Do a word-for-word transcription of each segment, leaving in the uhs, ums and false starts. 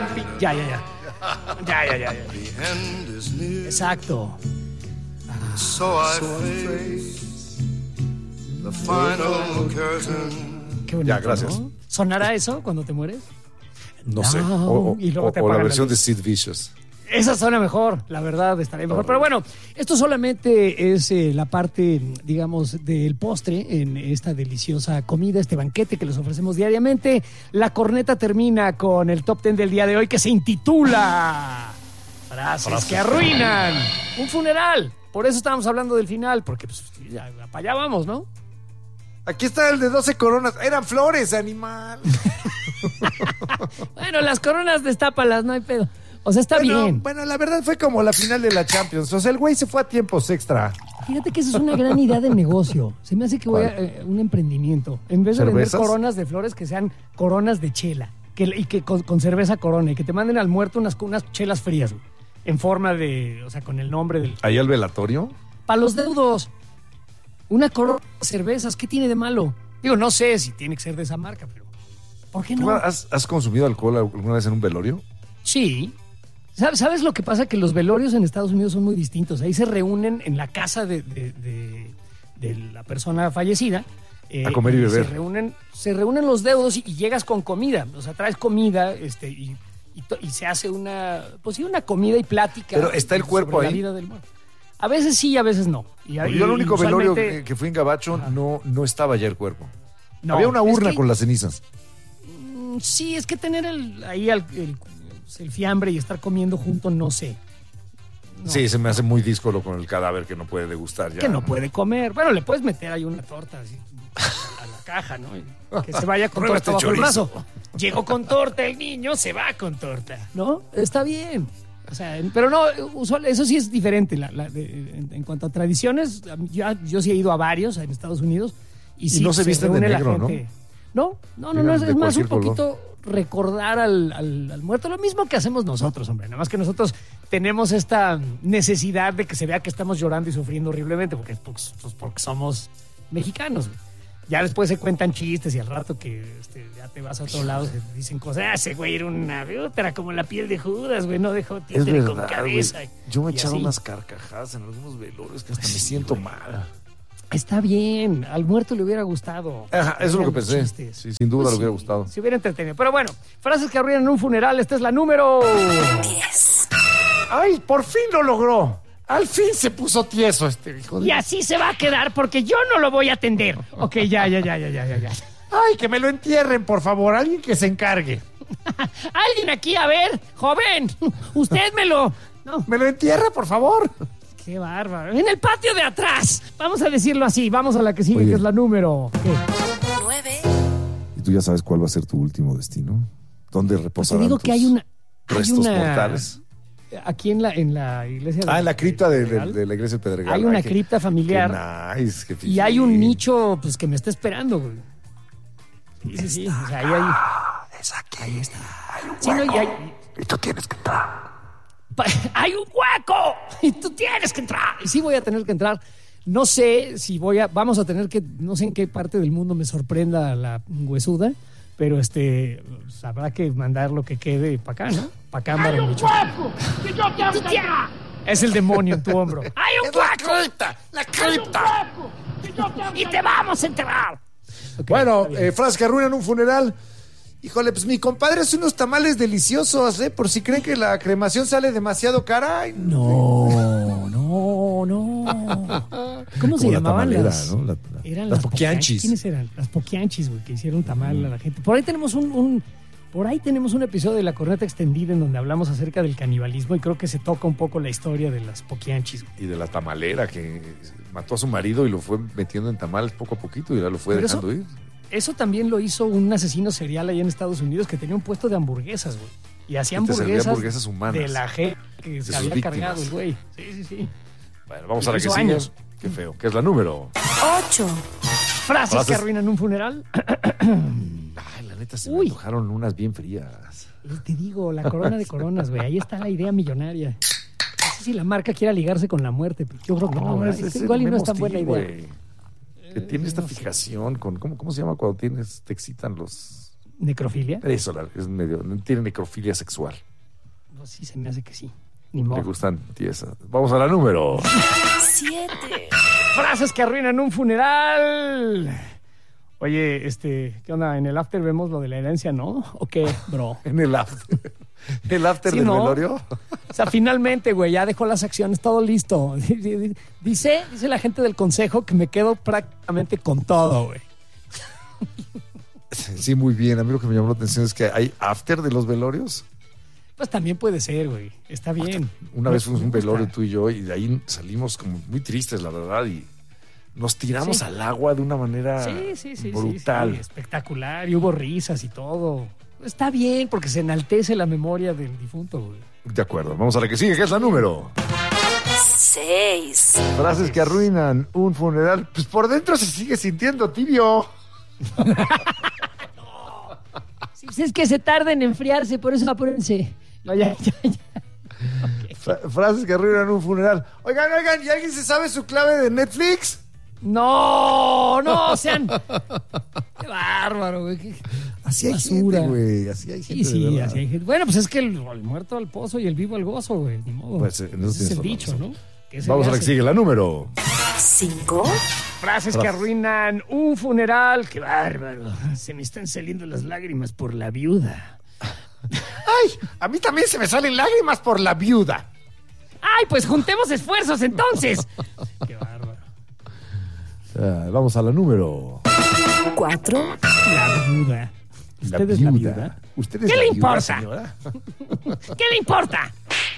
Ya, ya, ya. Ya, ya, ya, ya. Exacto. Ah, So I face the final curtain. qué bonito, Ya, gracias. ¿no? ¿Sonará eso cuando te mueres? No sé. No, O, o- y luego o- te o la apagan la versión de luz. Sid Vicious. Esa suena mejor, la verdad, estaría mejor. Pero bueno, esto solamente es eh, la parte, digamos, del postre en esta deliciosa comida, este banquete que les ofrecemos diariamente. La corneta termina con el top ten del día de hoy que se intitula Frases, Frases que arruinan un funeral. Por eso estábamos hablando del final, porque pues, ya, para allá vamos, ¿no? Aquí está el de doce coronas. Eran flores, animal. Bueno, las coronas destápalas, no hay pedo. O sea, está bueno, bien. Bueno, la verdad fue como la final de la Champions. O sea, el güey se fue a tiempos extra. Fíjate que esa es una gran idea de negocio. Se me hace que voy a eh, un emprendimiento. En vez de vender ¿Cervezas? coronas de flores, que sean coronas de chela. Que, y que con, con cerveza corona. Y que te manden al muerto unas, unas chelas frías, güey, en forma de, o sea, con el nombre del... Ahí al velatorio. Para los deudos. Una corona de cervezas, ¿qué tiene de malo? Digo, no sé si tiene que ser de esa marca, pero ¿por qué ¿Tú no? has, has consumido alcohol alguna vez en un velorio? Sí. ¿Sabes, ¿Sabes lo que pasa? Que los velorios en Estados Unidos son muy distintos. Ahí se reúnen en la casa de, de, de, de la persona fallecida. eh, A comer y beber. Se reúnen, se reúnen los deudos y, y llegas con comida. O sea, traes comida este, y, y, to- y se hace una, pues sí, una comida y plática. Pero ¿está el cuerpo sobre ahí? La vida del muerto. A veces sí, a veces no. Y, Yo y- el único y velorio usualmente- que, que fui en Gabacho no, no estaba ya el cuerpo. No, Había una es urna que- con las cenizas. Mm, Sí, es que tener el, ahí el, el- el fiambre y estar comiendo junto, no sé. No. Sí, se me hace muy díscolo con el cadáver que no puede degustar ya. Que no puede comer. Bueno, le puedes meter ahí una torta así a la caja, ¿no? Y que se vaya con Prueba torta este bajo el chorizo. brazo. Llegó con torta el niño, se va con torta, ¿no? Está bien. O sea, pero no, usual, eso sí es diferente. La- la- de- en, en cuanto a tradiciones, a mí- yo, yo sí he ido a varios en Estados Unidos. Y, Y sí, no se visten de reúne la negro, ¿no? gente. No, no, no, Llegan no, es, de es más un cualquier poquito recordar al, al- al muerto, lo mismo que hacemos nosotros, hombre. Nada más que nosotros tenemos esta necesidad de que se vea que estamos llorando y sufriendo horriblemente, porque, pues, pues, porque somos mexicanos. Ya después se cuentan chistes y al rato que este, ya te vas a otro lado se dicen cosas. Ah, ese güey era una era como la piel de Judas, güey, no dejó Es títere con verdad, cabeza. güey. Yo me he Y echado así. unas carcajadas en algunos velorios que hasta Pues me sí, siento güey. mal. Está bien, al muerto le hubiera gustado. Ajá, eso es lo que Eran pensé. chistes. Sí, sin duda Pues le hubiera sí, gustado. Se hubiera entretenido. Pero bueno, frases que arruinan un funeral. Esta es la número diez. ¡Ay, por fin lo logró! Al fin se puso tieso este hijo de... Y así se va a quedar porque yo no lo voy a atender. Ok, ya, ya, ya, ya, ya, ya, ya. ¡Ay, que me lo entierren, por favor! Alguien que se encargue. Alguien aquí, a ver, joven, usted me lo... No, ¡Me lo entierra, por favor! qué bárbaro. En el patio de atrás. Vamos a decirlo así. Vamos a la que sigue, Oye. que es la número... ¿Qué? nueve. ¿Y tú ya sabes cuál va a ser tu último destino? ¿Dónde Pues reposarán te digo tus que hay una... hay restos una- mortales? Aquí en la, en la iglesia... Ah, en la cripta de, de- Pedregal, de la iglesia de Pedregal. hay una Ay, qué- cripta familiar. Qué nice, qué Y hay un fifí. nicho, pues, que me está esperando, güey. Sí, sí, sí. O sea, ahí hay... Es aquí. Ahí está. Hay un Sí, no, y hueco. hay- Y tú tienes que entrar. Pa- ¡Hay un hueco! Y tú tienes que entrar. Y sí voy a tener que entrar. No sé si voy a... Vamos a tener que... No sé en qué parte del mundo me sorprenda la huesuda, pero este... pues, habrá que mandar lo que quede para acá, ¿no? Para acá, ¡hay un hueco! ¡Que yo te entrar! Es el demonio en tu hombro. ¡Hay un hueco! cripta! ¡La cripta! ¡Y te vamos a enterrar! Ok, Bueno, está bien. eh, frases que arruinan un funeral. Híjole, pues mi compadre hace unos tamales deliciosos, ¿eh? Por si creen que la cremación sale demasiado cara. Ay, No, no, no. ¿Cómo se Como la llamaban tamalera, las? ¿no? La- Eran las las poquianchis. ¿Quiénes eran? Las poquianchis, güey, que hicieron tamal a la gente. Por ahí tenemos un, un- por ahí tenemos un episodio de La Corneta Extendida en donde hablamos acerca del canibalismo y creo que se toca un poco la historia de las poquianchis. güey. Y de la tamalera que mató a su marido y lo fue metiendo en tamales poco a poquito y ya lo fue Pero dejando eso- ir. Eso también lo hizo un asesino serial allá en Estados Unidos que tenía un puesto de hamburguesas, güey. Y hacía Y te servía hamburguesas, hamburguesas humanas. de la gente que se sus había víctimas. cargado el güey. Sí, sí, sí. Bueno, vamos Y a la que hizo sigue. años. Qué feo. ¿Qué es la número? ocho. Frases, Frases. que arruinan un funeral. Ay, la neta se me Uy. antojaron unas bien frías. Te digo, la corona de coronas, güey. Ahí está la idea millonaria. No sé si la marca quiera ligarse con la muerte. pero Yo creo que no, ¿verdad? Es que igual y no es tan buena idea. Que tiene esta fijación con... ¿cómo, ¿Cómo se llama cuando tienes te excitan los... ¿Necrofilia? Eso, la- es medio, tiene necrofilia sexual. No, sí, se me hace que sí. Ni Le modo. gustan tiesas. Vamos a la número. siete, Frases que arruinan un funeral. Oye, este, ¿qué onda? ¿En el after vemos lo de la herencia, no? ¿O qué, bro? En el after. El after Sí, del ¿no? velorio. O sea, finalmente, güey, ya dejó las acciones, todo listo. Dice, dice la gente del consejo que me quedo prácticamente con todo, güey. Sí, muy bien. A mí lo que me llamó la atención es que hay after de los velorios. Pues también puede ser, güey. Está bien. Una vez fuimos a un Me gusta. velorio tú y yo y de ahí salimos como muy tristes, la verdad, y nos tiramos Sí. al agua de una manera Sí, sí, sí. brutal. Sí, sí, espectacular. Y hubo risas y todo. Está bien, porque se enaltece la memoria del difunto, güey. De acuerdo. Vamos a la que sigue, que es la número. seis, Frases que arruinan un funeral. Pues por dentro se sigue sintiendo tibio. Sí, pues es que se tarda en enfriarse, por eso apúrense. No, ya, ya, ya. Fra- frases que arruinan un funeral. Oigan, oigan, ¿y alguien se sabe su clave de Netflix? No, no, sean. Qué bárbaro, güey. Qué Así hay basura. gente, güey. Así hay Sí, gente. de sí, verdad. así hay gente. Bueno, pues es que el, el muerto al pozo y el vivo al gozo, güey. Ni modo. Pues, en eso Ese es tienes el toda la dicho, razón. ¿no? ¿Qué se Vamos le a la que hace? sigue, la número. cinco, Frases que arruinan un funeral. Qué bárbaro. Se me están saliendo las lágrimas por la viuda. Ay, a mí también se me salen lágrimas por la viuda. ¡Ay, pues juntemos esfuerzos entonces! Qué bárbaro. Ah, vamos a la número. cuatro, La viuda. ¿Usted es la viuda? ¿Usted es ¿Qué la le viuda, importa? señora? ¿Qué le importa?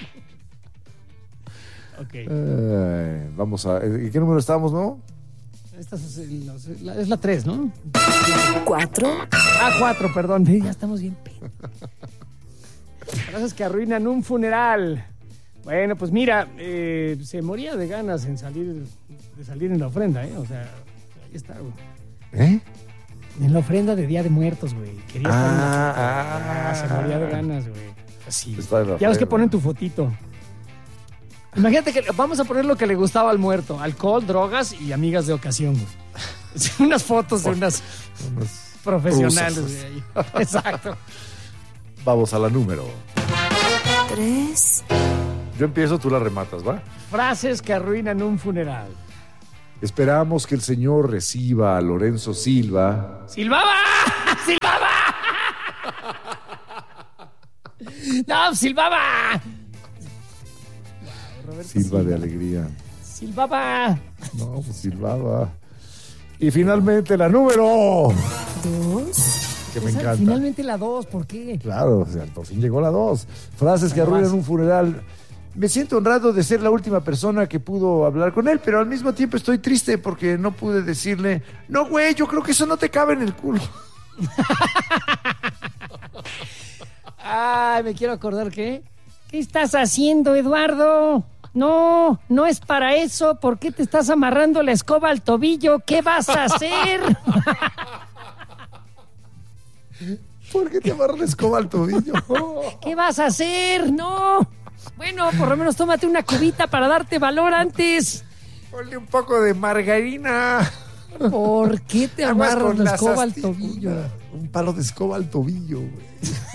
Ok. Eh, vamos a. ¿En qué número estábamos, no? Esta es, el- la, es la tres, ¿no? cuatro, Ah, cuatro, perdón. Ya estamos bien pedos. Frases que arruinan un funeral. Bueno, pues mira, eh, se moría de ganas en salir, de salir en la ofrenda, ¿eh? O sea, ahí está, güey. ¿Eh? En la ofrenda de Día de Muertos, güey. Quería estar en la- Ah, Ah, se moría de ganas, güey. Así. Está en la Ya ves que ofrenda. ponen tu fotito. Imagínate que vamos a poner lo que le gustaba al muerto: alcohol, drogas y amigas de ocasión, güey. Unas fotos de unas profesionales, rusas. güey. ahí. Exacto. Vamos a la número. tres, Yo empiezo, tú la rematas, ¿va? Frases que arruinan un funeral. Esperamos que el Señor reciba a Lorenzo Silva. ¡Silbaba! ¡Silbaba! ¡No, silbaba! Wow, Roberto Silva de alegría. Silbaba. No, pues silbaba. Y finalmente la número. dos, Que me Esa- encanta. Finalmente la dos, ¿por qué? Claro, o sea, por fin llegó la dos. Frases que Ahí arruinan vas. un funeral. Me siento honrado de ser la última persona que pudo hablar con él, pero al mismo tiempo estoy triste porque no pude decirle, no, güey, yo creo que eso no te cabe en el culo. Ay, me quiero acordar que. ¿Qué estás haciendo, Eduardo? No, no es para eso. ¿Por qué te estás amarrando la escoba al tobillo? ¿Qué vas a hacer? ¿Por qué te amarras la escoba al tobillo? ¿Qué vas a hacer? No. Bueno, por lo menos tómate una cubita para darte valor antes. Ponle un poco de margarina. ¿Por qué te Aguas amarras con la las escoba al asti- tobillo? Un palo de escoba al tobillo, güey.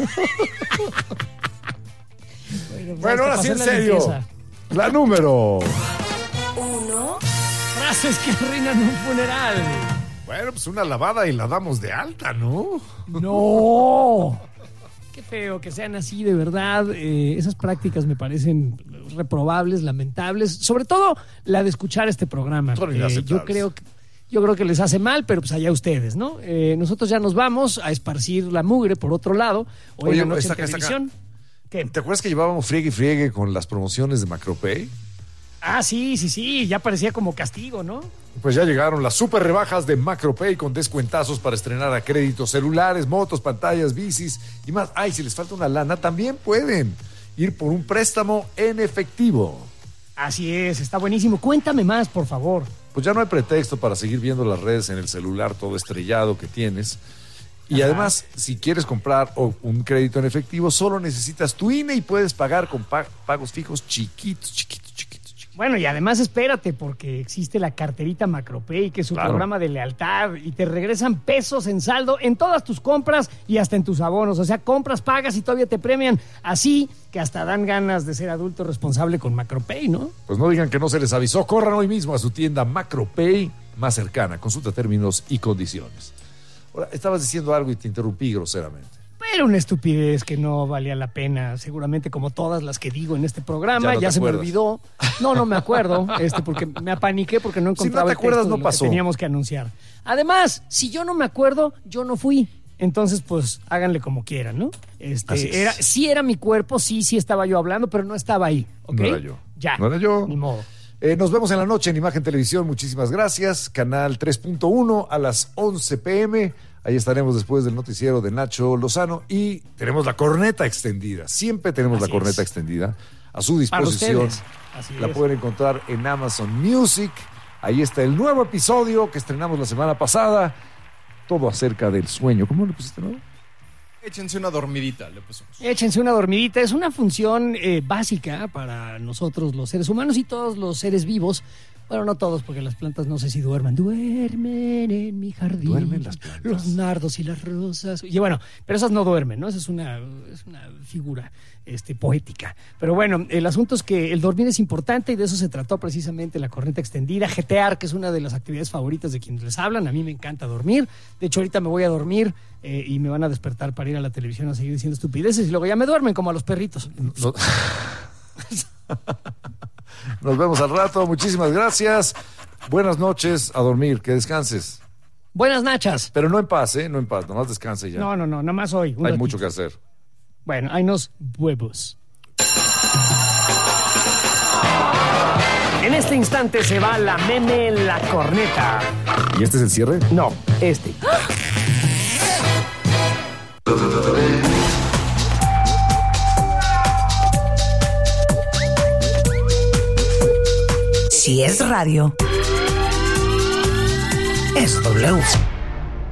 Bueno, ahora sí, en serio. La número. uno, Frases que arruinan un funeral. Bueno, pues una lavada y la damos de alta, ¿no? No. Qué feo que sean así, de verdad. Eh, esas prácticas me parecen reprobables, lamentables. Sobre todo la de escuchar este programa. Son Eh, inaceptables. yo creo que yo creo que les hace mal, pero pues allá ustedes, ¿no? Eh, nosotros ya nos vamos a esparcir la mugre por otro lado. Hoy Oye, en la noche está en acá, está acá. televisión. ¿Qué? ¿Te acuerdas que llevábamos friegue y friegue con las promociones de Macropay? Ah, sí, sí, sí. Ya parecía como castigo, ¿no? Pues ya llegaron las super rebajas de Macropay con descuentazos para estrenar a crédito celulares, motos, pantallas, bicis y más. Ay, si les falta una lana, también pueden ir por un préstamo en efectivo. Así es, está buenísimo. Cuéntame más, por favor. Pues ya no hay pretexto para seguir viendo las redes en el celular todo estrellado que tienes. Y Ajá. además, si quieres comprar o- un crédito en efectivo, solo necesitas tu I N E y puedes pagar con pa- pagos fijos chiquitos, chiquitos, chiquitos, chiquitos. Bueno, y además espérate, porque existe la carterita Macropay, que es un Claro. programa de lealtad y te regresan pesos en saldo en todas tus compras y hasta en tus abonos. O sea, compras, pagas y todavía te premian. Así que hasta dan ganas de ser adulto responsable con Macropay, ¿no? Pues no digan que no se les avisó. Corran hoy mismo a su tienda Macropay más cercana. Consulta términos y condiciones. Ahora, estabas diciendo algo y te interrumpí groseramente. Era una estupidez que no valía la pena, seguramente como todas las que digo en este programa. Ya Ya, no te se acuerdas. me olvidó. No, no me acuerdo, este, porque me apaniqué porque no Si no encontraba te el acuerdas, texto no de lo pasó. que teníamos que anunciar. Además, si yo no me acuerdo, yo no fui. Entonces, pues, háganle como quieran, ¿no? Este, Así es. era, sí era mi cuerpo, sí, sí estaba yo hablando, pero no estaba ahí, ¿ok? No era yo. Ya. No era yo. Ni modo. Eh, nos vemos en la noche en Imagen Televisión. Muchísimas gracias. Canal tres punto uno a las once pm. Ahí estaremos después del noticiero de Nacho Lozano. Y tenemos la corneta extendida. Siempre tenemos Así la corneta es. extendida a su Para disposición. ustedes. Así La es. pueden encontrar en Amazon Music. Ahí está el nuevo episodio que estrenamos la semana pasada. Todo acerca del sueño. ¿Cómo le pusiste, no? Échense una dormidita, le pusimos. Échense una dormidita. Es una función eh, básica para nosotros los seres humanos y todos los seres vivos. Bueno, no todos, porque las plantas no sé si duerman. Duermen en mi jardín. Duermen las plantas. Los nardos y las rosas. Y bueno, pero esas no duermen, ¿no? Esa es una, es una figura este, poética. Pero bueno, el asunto es que el dormir es importante y de eso se trató precisamente la corneta extendida. Jetear, que es una de las actividades favoritas de quienes les hablan. A mí me encanta dormir. De hecho, ahorita me voy a dormir eh, y me van a despertar para ir a la televisión a seguir diciendo estupideces y luego ya me duermen como a los perritos. No- Nos vemos al rato. Muchísimas gracias. Buenas noches. A dormir. Que descanses. Buenas nachas. Pero no en paz, ¿eh? No en paz. Nomás descanse ya. No, no, no, nada más hoy. un Hay ratito. mucho que hacer. Bueno, hay unos huevos. En este instante se va la meme la corneta. ¿Y este es el cierre? No, este. Si es radio, es W.